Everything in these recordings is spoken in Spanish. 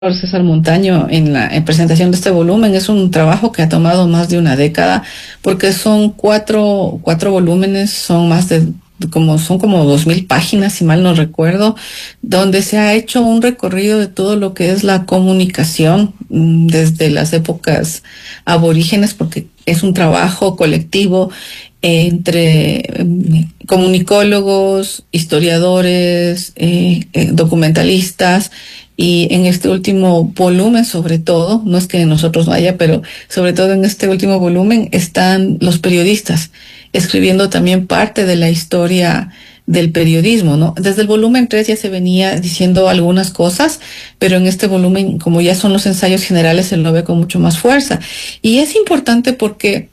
César Montaño en presentación de este volumen. Es un trabajo que ha tomado más de una década porque son cuatro volúmenes, son como 2000 páginas, si mal no recuerdo, donde se ha hecho un recorrido de todo lo que es la comunicación desde las épocas aborígenes, porque es un trabajo colectivo entre comunicólogos, historiadores, documentalistas. Y en este último volumen, sobre todo, no es que nosotros no haya, pero sobre todo en este último volumen están los periodistas escribiendo también parte de la historia del periodismo, ¿no? Desde el volumen 3 ya se venía diciendo algunas cosas, pero en este volumen, como ya son los ensayos generales, se lo ve con mucho más fuerza. Y es importante porque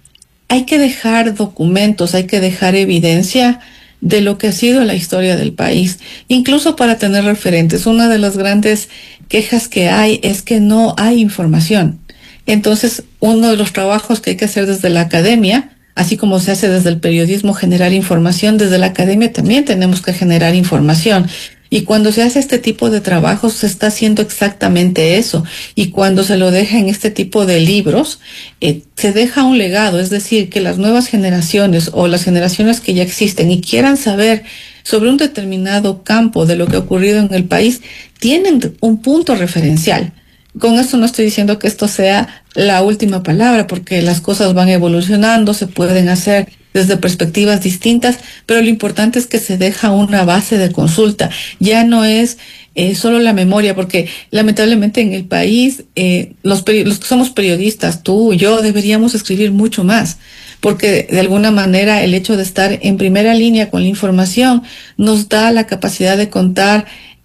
hay que dejar documentos, hay que dejar evidencia de lo que ha sido la historia del país, incluso para tener referentes. Una de las grandes quejas que hay es que no hay información. Entonces, uno de los trabajos que hay que hacer desde la academia, así como se hace desde el periodismo generar información, desde la academia también tenemos que generar información. Y cuando se hace este tipo de trabajos, se está haciendo exactamente eso. Y cuando se lo deja en este tipo de libros, se deja un legado. Es decir, que las nuevas generaciones o las generaciones que ya existen y quieran saber sobre un determinado campo de lo que ha ocurrido en el país, tienen un punto referencial. Con esto no estoy diciendo que esto sea la última palabra, porque las cosas van evolucionando, se pueden hacer desde perspectivas distintas, pero lo importante es que se deja una base de consulta. Ya no es solo la memoria, porque lamentablemente en el país los que somos periodistas, tú, yo, deberíamos escribir mucho más, porque de alguna manera el hecho de estar en primera línea con la información nos da la capacidad de contar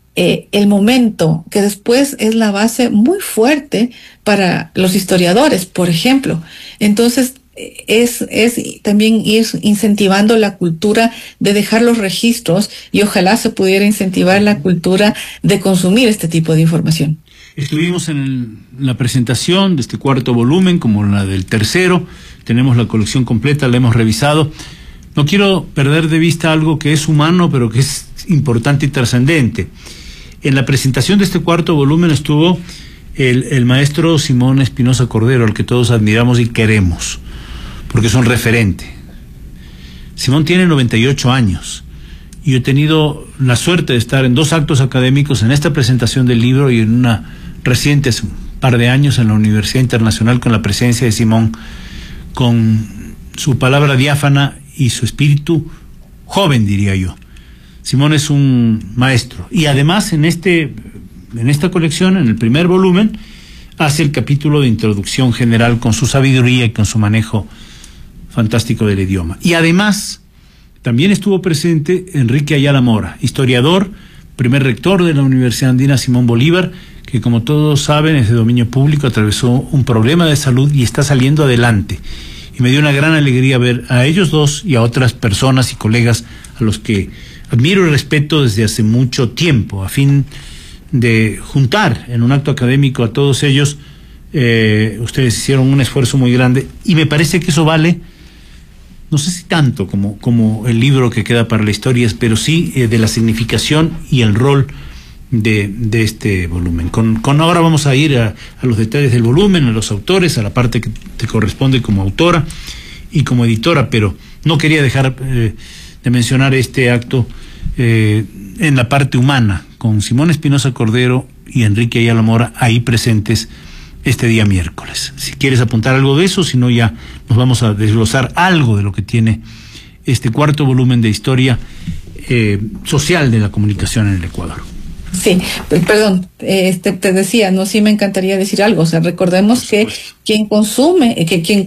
el momento, que después es la base muy fuerte para los historiadores, por ejemplo. Entonces, es también ir incentivando la cultura de dejar los registros, y ojalá se pudiera incentivar la cultura de consumir este tipo de información. Estuvimos en la presentación de este cuarto volumen, como la del tercero. Tenemos la colección completa, la hemos revisado. No quiero perder de vista algo que es humano, pero que es importante y trascendente. En la presentación de este cuarto volumen estuvo el maestro Simón Espinosa Cordero, al que todos admiramos y queremos, porque es un referente. Simón tiene 98 años y yo he tenido la suerte de estar en 2 actos académicos, en esta presentación del libro y en una reciente, hace un par de años, en la Universidad Internacional, con la presencia de Simón, con su palabra diáfana y su espíritu joven, diría yo. Simón es un maestro y además en esta colección, en el primer volumen, hace el capítulo de introducción general con su sabiduría y con su manejo fantástico del idioma. Y además también estuvo presente Enrique Ayala Mora, historiador, primer rector de la Universidad Andina Simón Bolívar, que como todos saben es de dominio público, atravesó un problema de salud y está saliendo adelante. Y me dio una gran alegría ver a ellos dos y a otras personas y colegas a los que admiro y respeto desde hace mucho tiempo, a fin de juntar en un acto académico a todos ellos. Ustedes hicieron un esfuerzo muy grande y me parece que eso vale, no sé si tanto como el libro que queda para la historia, pero sí de la significación y el rol de este volumen. Ahora vamos a ir a los detalles del volumen, a los autores, a la parte que te corresponde como autora y como editora, pero no quería dejar de mencionar este acto en la parte humana, con Simón Espinosa Cordero y Enrique Ayala Mora ahí presentes este día miércoles. Si quieres apuntar algo de eso, si no ya nos vamos a desglosar algo de lo que tiene este cuarto volumen de historia social de la comunicación en el Ecuador. Sí, perdón, te decía, no, sí me encantaría decir algo. O sea, recordemos que quien consume,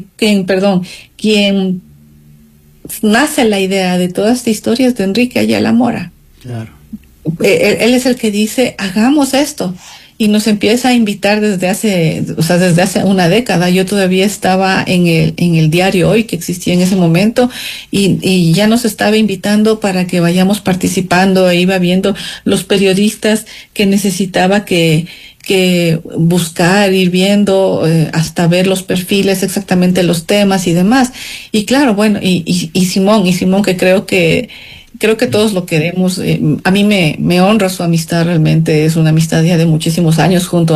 quien nace la idea de toda esta historia es de Enrique Ayala Mora. Claro. Él es el que dice, hagamos esto. Y nos empieza a invitar desde hace una década. Yo todavía estaba en el diario Hoy, que existía en ese momento, y ya nos estaba invitando para que vayamos participando. E iba viendo los periodistas que necesitaba que buscar, ir viendo, hasta ver los perfiles, exactamente los temas y demás. Y claro, bueno, y Simón, que creo que creo que todos lo queremos. A mí me honra su amistad, realmente es una amistad ya de muchísimos años junto